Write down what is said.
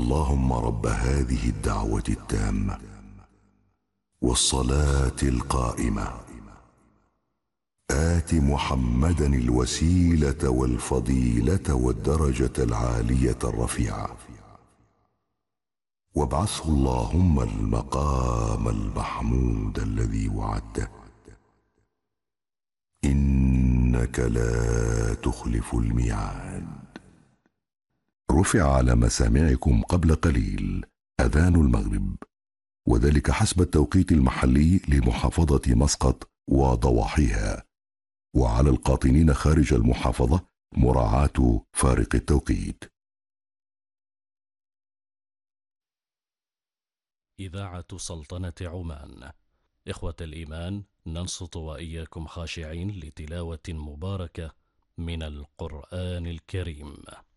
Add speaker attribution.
Speaker 1: اللهم رب هذه الدعوة التامة والصلاة القائمة آت محمدا الوسيلة والفضيلة والدرجة العالية الرفيعة وابعثه اللهم المقام المحمود الذي وعدته إنك لا تخلف الميعاد. رفع على مسامعكم قبل قليل أذان المغرب، وذلك حسب التوقيت المحلي لمحافظة مسقط وضواحيها، وعلى القاطنين خارج المحافظة مراعاة فارق التوقيت.
Speaker 2: إذاعة سلطنة عمان. إخوة الإيمان، ننصت وإياكم خاشعين لتلاوة مباركة من القرآن الكريم.